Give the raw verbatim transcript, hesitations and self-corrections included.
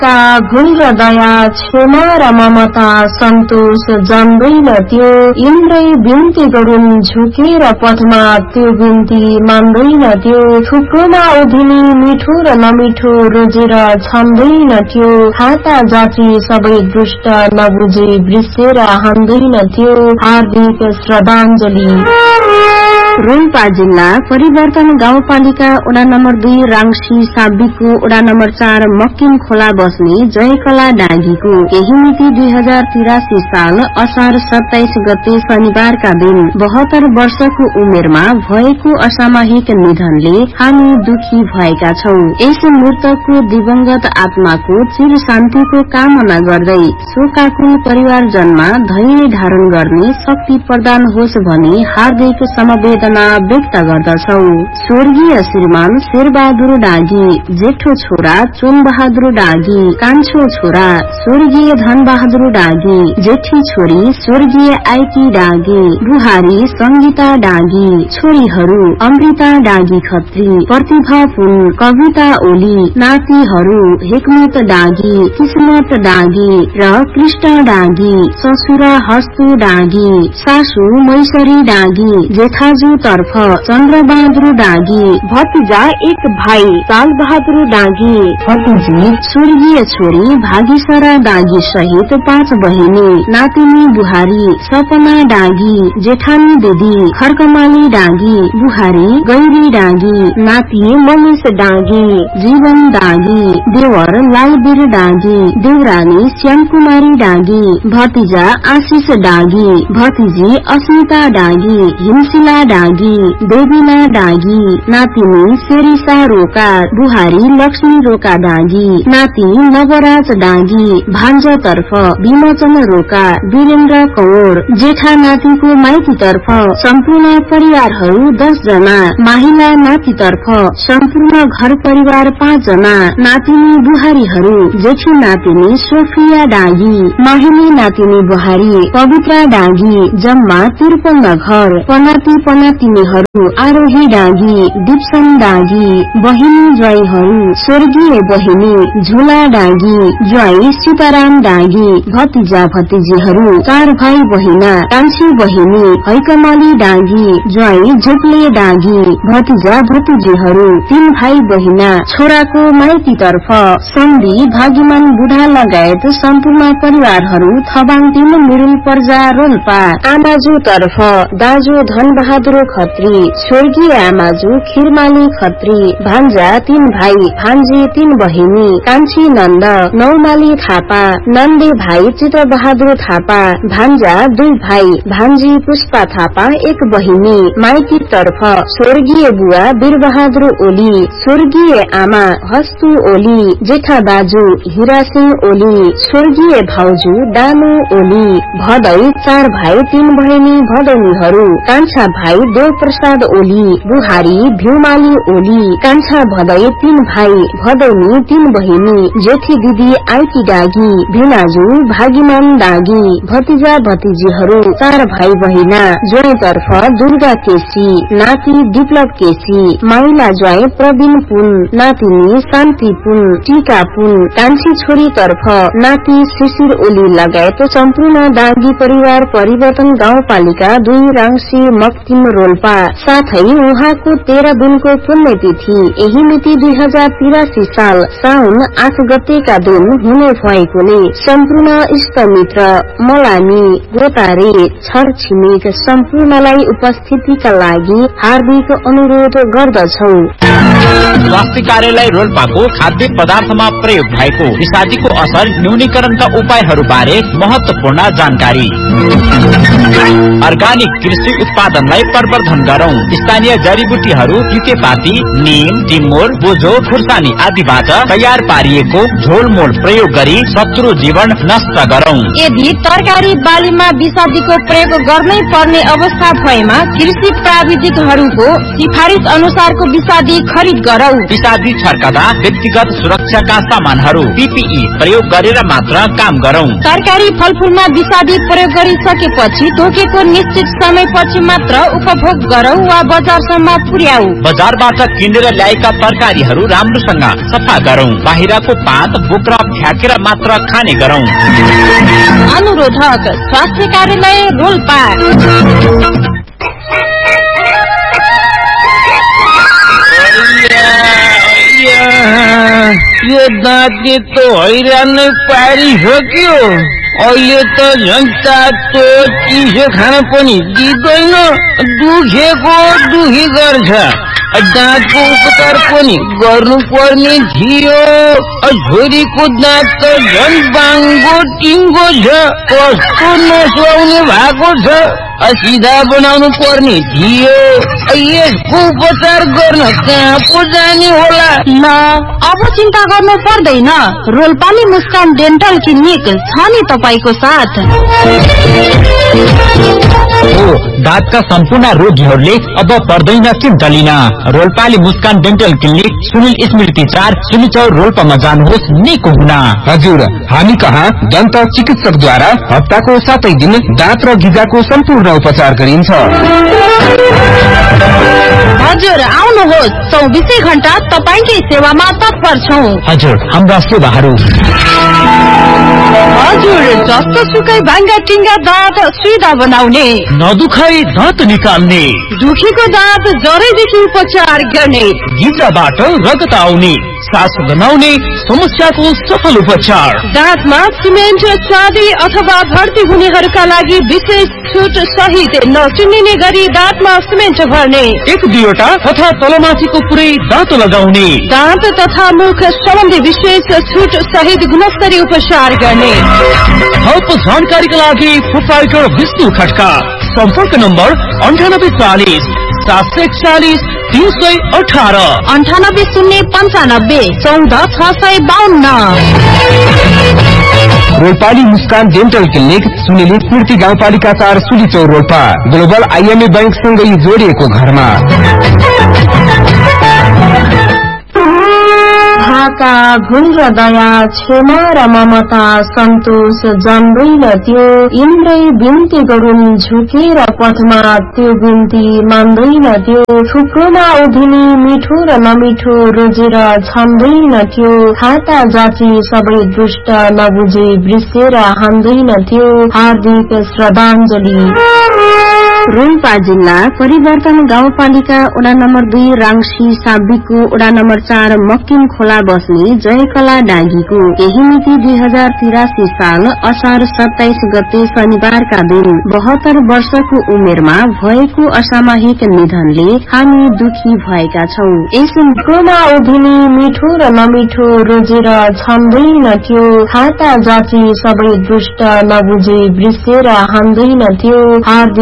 का भुल र दया क्षमा र ममता सन्तोष जान्दैन त्यो इन्द्रै बिन्ती गरून् झुकेर पथमा त्यो बिन्ती मान्दैन त्यो थुप्रोमा उभिने मिठो र नमिठो रोजेर छान्दैन त्यो खाता जाति सबै दुष्ट नबुझे बिर्सेर हान्दैन त्यो हार्दिक श्रद्धाञ्जली। रोल्पा जिल्ला परिवर्तन गाउँपालिका वडा नम्बर दुई राङ्सी साब्बीको वडा नम्बर चार मक्किम खोला बस्ने जयकला डाँगीको केही मिति दुई हजार तिरासी साल असार सत्ताइस गते शनिबारका दिन बहत्तर वर्षको उमेरमा भएको असामयिक निधनले हामी दुखी भएका छौं। यस मृतकको दिवंगत आत्माको चिर शान्तिको कामना गर्दै शोकाकुल परिवारजनमा धैर्य धारण गर्ने शक्ति प्रदान होस् भनी हार्दिक समवेदना व्यक्त गर्दछौ। स्वर्गीय श्रीमान शेरबहादुर डाँगी, जेठो छोरा चुन बहादुर डाँगी, कान्छो छोरा स्वर्गीय धन बहादुर डाँगी, जेठी छोरी स्वर्गीय आइकी डाँगी, बुहारी संगीता डाँगी, छोरीहरू अमृता डाँगी खत्री, प्रतिभा पुन, कविता ओली, नातिहरू हेकमत डाँगी, किस्मत डाँगी र कृष्ण डाँगी, ससुरा हस्तु डाँगी, सासू मैसरी डाँगी, जेठाजु तर्फ चन्द्रबहादुर डाँगी, भतिजा एक भाइ साल बहादुर डाँगी, भतिजी स्वर्गीय छोरी भागीसरा डाँगी सहित पाँच बहिनी, नातिनी बुहारी सपना डाँगी, जेठानी दिदी खर्कमाली डाँगी, बुहारी गैरी डाँगी, नाति महेश डाँगी, जीवन डाँगी, देवर लालबीर डाँगी, देवरानी श्यामकुमारी डाँगी, भतिजा आशिष डाँगी, भतिजी अस्मिता डाँगी, हिमशिला डाँगी, देवीना डाँगी, नातिनी शेरिसा रोका, बुहारी लक्ष्मी रोका डाँगी, नाति नवराज डाँगी, भान्जा तर्फ विमोचन रोका, वीरेन्द्र कौर, जेठा नातिको माइती तर्फ सम्पूर्ण परिवारहरू दस जना, माहिला नाति तर्फ सम्पूर्ण घर परिवार पाँच जना, नातिनी बुहारीहरू जेठी नातिनी सोफिया डाँगी, माहिनी नातिनी बुहारी पवित्रा डाँगी, जम्मा त्रिपन्न घर, पनाती पनातिनीहरू आरोही डाँगी, दिप्सन डाँगी, बहिनी ज्वाइहरू स्वर्गीय बहिनी झुला डाँगी, ज्वाई सीताराम डाँगी, भतिजा भतिजीहरू चार भाइ बहिना, कान्छी बहिनी हैकमली डाँगी, ज्वाई झुक्ले डाँगी, भतिजा भतिजीहरू तीन भाइ बहिना, छोराको माइती तर्फ सन्धि भागीमान बुढा लगायत सम्पूर्ण परिवारहरू थबाङ तीन मिरुल पर्जा रोल्पा, आमाजु तर्फ दाजु धन बहादुर खत्री, स्वर्गीय आमाजु खिरमाली खत्री, भान्जा तीन भाइ, भान्जी तीन बहिनी, कान्छी नन्द नौमाली थापा, नन्दे भाइ चित्र बहादुर थापा, भान्जा दुई भाइ, भान्जी पुष्पा थापा एक बहिनी, माइती तर्फ स्वर्गीय बुवा वीर बहादुर ओली, स्वर्गीय आमा हस्तु ओली, जेठा दाजु हिरा सिंह ओली, स्वर्गीय भाउजू दानु ओली, भदै चार भाइ तीन बहिनी भदैनीहरू, कान्छा भाइ देव प्रसाद ओली, बुहारी भ्यूमाली ओली, कान्छा भदै तीन भाइ, भदैनी तीन बहिनी, जेठी दिदी आइकी डाँगी, भिनाजु भागीमान डाँगी, भतिजा भतिजीहरू चार भाइ बहिना, ज्वाई तर्फ दुर्गा केसी, नाति विप्लव केसी, माइला ज्वाई प्रवीण पुन, नातिनी शान्ति पुन, टीका पुन, कान्छी छोरी तर्फ नाति शिशिर ओली लगायत सम्पूर्ण डाँगी परिवार परिवर्तन गाउँपालिका दुई राङ्सी मक्तिम रोल्पा, साथै उहाँको तेह्र दिनको पुण्यतिथि यही मिति दुई हजार तिरासी साल साउन आठ गतेका दिन हुने भएकोले सम्पूर्ण इष्टमित्र मलामी गोतारे छर छिमेक सम्पूर्णलाई उपस्थितिका लागि हार्दिक अनुरोध गर्दछौ। स्वास्थ्य कार्यालय रोल्पाको खाद्य पदार्थमा प्रयोग भएको विषादीको असर न्यूनीकरणका उपायहरू बारे महत्वपूर्ण जानकारी। अर्गानिक कृषि उत्पादनलाई प्रवर्धन गरौं। स्थानीय जडीबुटीहरू तितेपाती, नीम, टिमुर, बोझो, खुर्सानी आदिबाट तयार पारिएको झोलमोल प्रयोग गरी शत्रु जीवन नष्ट गरौं। यदि तरकारी बालीमा विषादीको प्रयोग गर्नै पर्ने अवस्था भएमा कृषि प्राविधिकहरूको सिफारिश अनुसारको विषादी खरिद गरौ। विषादी छर्कदा व्यक्तिगत सुरक्षाका सामानहरू पीपीई प्रयोग गरेर मात्र काम गरौं। तरकारी फलफूलमा विषादी प्रयोग गरिसकेपछि तोकेको निश्चित समयपछि मात्र उपभोग गरौ वा बजारसम्म पुर्याऊ। बजारबाट किनेर ल्याएका तरकारीहरू राम्रोसँग सफा गरौं। बाहिरको पात बोक्रा फ्याँकेर मात्र खाने गरौं। अनुरोधक स्वास्थ्य कार्यालय रोल्पा। यो दाँतले त हैरान नै पारिसक्यो। अहिले त झन् तातो चिसो खान पनि दिँदैन, दुखेको दुखी गर्छ। दाँतको उपचार पनि गर्नु पर्ने थियो। छोरीको दाँत त झन् बाङ्गो टिङ्गो छ, कस्तो नसुहाउने भएको छ। सिधा बनाउनु पर्ने थियो। यसको उपचार गर्न कहाँ पो जाने होला? ल अब चिन्ता गर्नु पर्दैन, रोल्पाली मुस्कान डेन्टल क्लिनिक छ नि तपाईको साथ। हो दाँतका सम्पूर्ण रोगीहरूले अब पर्दैन चिन्ता लिन। रोल्पाली मुस्कान डेन्टल क्लिनिक सुनिल स्मृति चार सुनिचौर रोल्पामा जानुहोस् निको हुन। हजुर, हामी कहाँ दन्त चिकित्सकद्वारा हप्ताको सातै दिन दाँत र गिजाको सम्पूर्ण उपचार गरिन्छ। हजुर आउनुहोस्, चौबिसै घण्टा तपाईकै सेवामा तत्पर छौं। हजुर, हाम्रा सेवाहरू हजुर जस्तो सुकै भाङ्गा टिङ्गा दाँत सिधा बनाउने, नदुखाई दाँत निकाल्ने, दुखेको दाँत जरैदेखि उपचार गर्ने, गिजाबाट रगत आउने, सास गनाउने समस्याको सफल उपचार। दाँतमा सिमेन्ट चाँदी अथवा भर्ती हुनेहरूका लागि विशेष छुट सहित नचिनिने गरी दाँतमा सिमेन्ट भर्ने, एक दुईवटा तथा तलमाथिको पुरै दाँत लगाउने, दाँत तथा मुख सम्बन्धी विशेष छुट सहित गुणस्तरीय उपचार गर्ने। थप जानकारीका लागि प्रोप्राइटर विष्णु खड्का। सम्पर्क नम्बर अन्ठानब्बे चालिस सात सय एकचालिस तीन सय अठारह अन्ठानब्बे शून्य पन्चानब्बे चौध छ सय बाहन्न। रोल्पाली मुस्कान डेन्टल क्लिनिक सुनिल स्मृति गाउँपालिका चार सुलीचौर रोल्पा, ग्लोबल आइएमए बैंक सँगै जोडिएको घरमा। भाका भुल र दया क्षमा र ममता सन्तोष जन्दैन त्यो, इन्द्रै बिन्ती गरून् झुकेर पथमा त्यो बिन्ती मान्दैन त्यो, थुप्रोमा उभिनी मिठो र नमिठो रोजेर छन्दैन त्यो, खाता जाति सबै दुष्ट नबुझे वृषेर हान्दैन त्यो। हार्दिक श्रद्धाञ्जली। रोल्पा जिल्ला परिवर्तन गाउँपालिका वडा नम्बर दुई राङ्सी साबिकको वडा नम्बर चार मक्किम खोला बस्ने जयकला डाँगीको यही मिति दुई हजार तिरासी साल असार सत्ताइस गते शनिबारका दिन बहत्तर वर्षको उमेरमा भएको असामयिक निधनले हामी दुखी भएका छौं। यस मिठोमा उभिनी मिठो र नमिठो रोजेर छन्दैन त्यो, खाता जाति सबै दुष्ट नबुझे वृषेर हान्दैन त्यो। हार्दिक